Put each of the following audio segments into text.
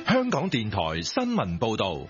香港電台新聞報道。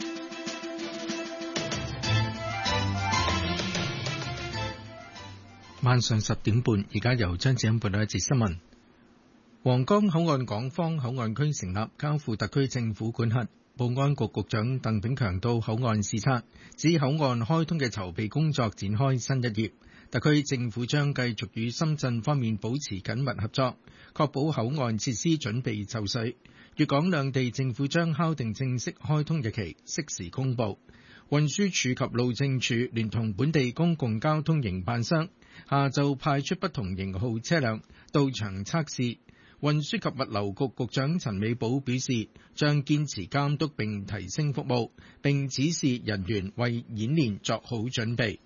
晚上10點半，而家由張子欣報道一節新聞。皇崗口岸港方口岸區成立，交付特區政府管轄。保安局局長鄧炳強到口岸視察，指口岸開通嘅籌備工作展開新一頁。特區政府將繼續與深圳方面保持緊密合作，確保口岸設施準備就緒。粵港兩地政府將敲定正式開通日期，適時公佈。運輸署及路政署聯同本地公共交通營辦商，下晝派出不同型號車輛到場測試。運輸及物流局局長陳美寶表示，將堅持監督並提升服務，並指示人員為演練作好準備。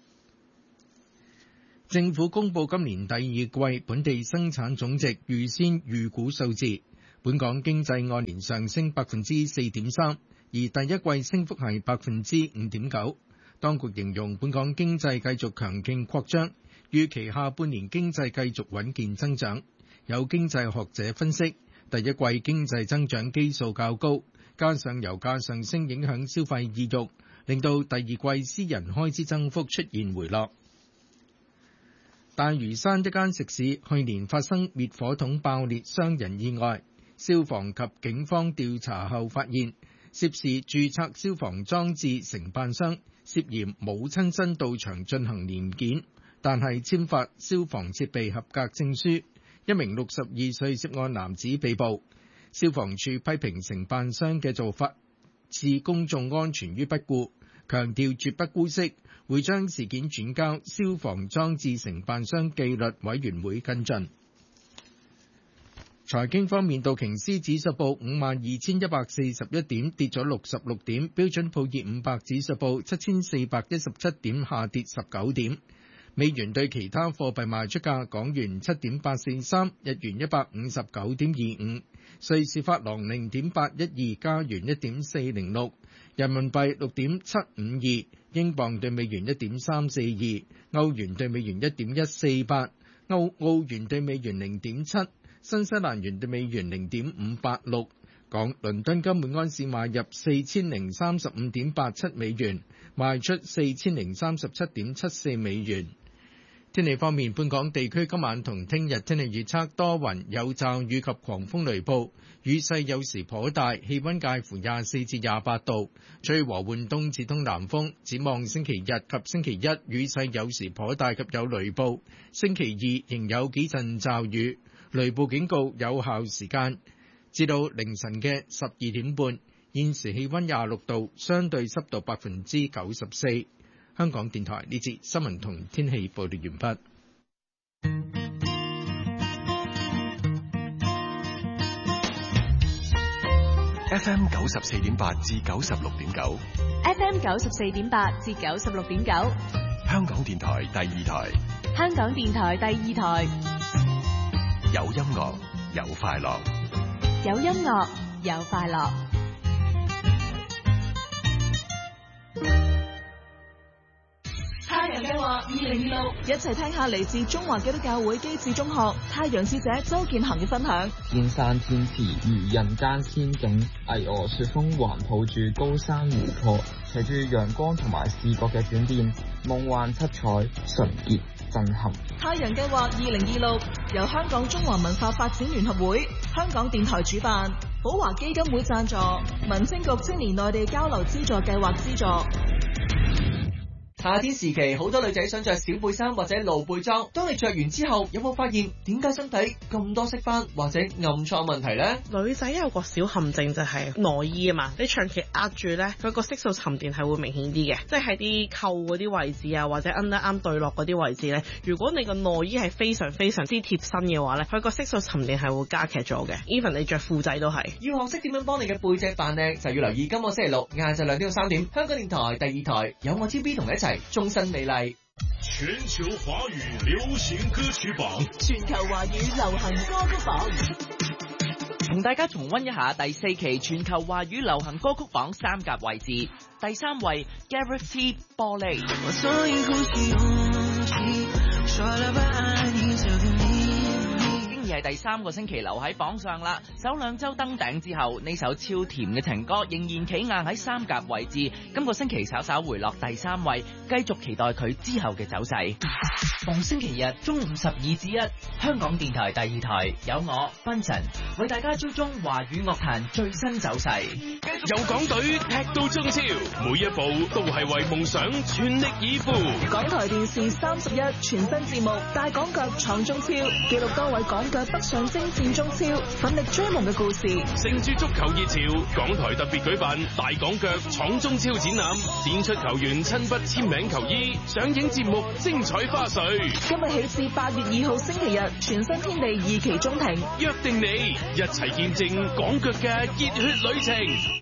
政府公布今年第二季本地生產總值預先預估數字，本港經濟按年上升 4.3%， 而第一季升幅係 5.9%。當局形容本港經濟繼續強勁擴張，預期下半年經濟繼續穩健增長。有經濟學者分析，第一季經濟增長基數較高，加上油價上升影響消費意欲，令到第二季私人開支增幅出現回落。大嶼山一間食肆去年發生滅火筒爆裂傷人意外，消防及警方調查後發現，涉事註冊消防裝置承辦商涉嫌冇親身到場進行年檢，但係簽發消防設備合格證書。一名62歲涉案男子被捕，消防處批評承辦商嘅做法置公眾安全於不顧，強調絕不姑息，會將事件轉交消防裝置承辦商紀律委員會跟進。財經方面，道瓊斯指數報52,141點，跌咗66點；標準普爾500指數報7,417點，下跌19點。美元對其他貨幣賣出價：港元7.843，日元159.25，瑞士法郎0.812，加元1.406，人民幣6.752，英鎊對美元1.342，歐元對美元1.148，澳元對美元0.7，新西蘭元對美元0.586。倫敦金每安士買入4035.87美元，賣出4037.74美元。天氣方面，本港地區今晚同聽日天氣預測多雲，有驟雨及狂風雷暴，雨勢有時頗大，氣溫介乎24至28度，吹和緩東至東南風。展望星期日及星期一，雨勢有時頗大及有雷暴，星期二仍有幾陣驟雨，雷暴警告有效時間至到凌晨嘅12點半。現時氣溫26度，相對濕度94%。香港電台呢節新聞同天氣報道完畢。 FM 94.8至96.9 ，FM 94.8至96.9， 香港電台第二台， 香港電台第二台， 有音樂有快樂， 有音樂有快樂。 太陽計劃2026，一齊聽下嚟自中華基督教會基智中學太陽使者周建恒嘅分享。 天山天池如人間仙境，巍峨雪峰環抱住高山湖泊，隨住陽光同埋視覺嘅轉變，夢幻七彩，純潔震撼。 太陽計劃2026由香港中華文化發展聯合會、香港電台主辦，寶華基金會贊助，民政局青年內地交流資助計劃資助。 夏天時期，好多女仔想着小背衫或者露背裝。當你着完之後，有冇發現點解身體咁多色斑或者暗瘡問題呢？ 女仔有個小陷阱就係內衣啊嘛，你長期壓住咧，佢個色素沉澱係會明顯啲嘅，即係喺啲扣嗰啲位置啊，或者 underarm 對落嗰啲位置咧。如果你個內衣係非常非常之貼身嘅話咧，佢個色素沉澱係會加劇咗嘅。even 你着褲仔都係。 要學識點樣幫你嘅背脊扮靚，就要留意今個星期六晏晝2點到3點，香港電台第二台有我 TB 同你一齊終身美麗。 全球華語流行歌曲榜， 全球華語流行歌曲榜， 同大家重溫一下第4期全球華語流行歌曲榜3甲位置。第3位 Gareth T 玻璃，經係第3個星期留喺榜上啦。首2週登頂之後，呢首超甜嘅情歌仍然企硬喺3甲位置。今個星期稍稍回落第3位，繼續期待佢之後嘅走勢。逢星期日中午12至1，香港電台第2台有我芬晨為大家追蹤華語樂壇最新走勢。 由港隊踢到中超，每一步都係為夢想全力以赴。 港台電視31全新節目《大港腳闖中超》，記錄多位港腳北上征戰中超，奮力追夢嘅故事。 乘住足球熱潮，港台特別舉辦《大港腳闖中超》展覽，展出球員親筆簽名球衣，上映節目精彩花絮。 今日起至8月2號星期日，全新天地2期中庭， 約定你一齊見證港腳嘅熱血旅程。